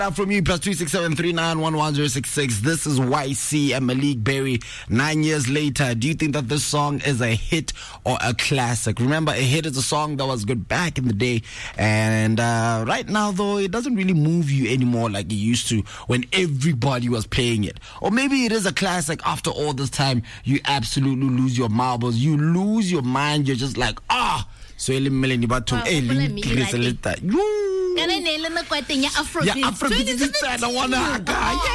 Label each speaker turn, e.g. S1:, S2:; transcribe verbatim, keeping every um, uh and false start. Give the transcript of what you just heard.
S1: From you, plus three six seven three nine one one zero six six. This is Y C and Malik Berry. Nine years later, do you think that this song is a hit or a classic? Remember, a hit is a song that was good back in the day, and uh, right now, though, it doesn't really move you anymore like it used to when everybody was playing it. Or maybe it is a classic. After all this time, you absolutely lose your marbles. You lose your mind. You're just like, ah. So, Melanie Batum, eh, Link, you.
S2: Kana ne le na kwateng ya Afrobeat.
S1: Yeah, Afrobeat. I want to.